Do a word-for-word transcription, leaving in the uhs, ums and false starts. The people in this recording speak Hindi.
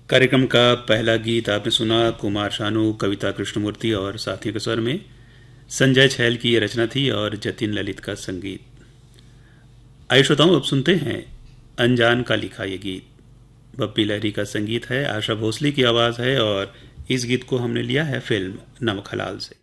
कार्यक्रम का पहला गीत आपने सुना कुमार शानू, कविता कृष्णमूर्ति और साथियों के स्वर में। संजय छैल की ये रचना थी और जतिन ललित का संगीत। आइए श्रोताओं, अब सुनते हैं अनजान का लिखा ये गीत। बप्पी लहरी का संगीत है, आशा भोसले की आवाज है और इस गीत को हमने लिया है फिल्म नमक हलाल से।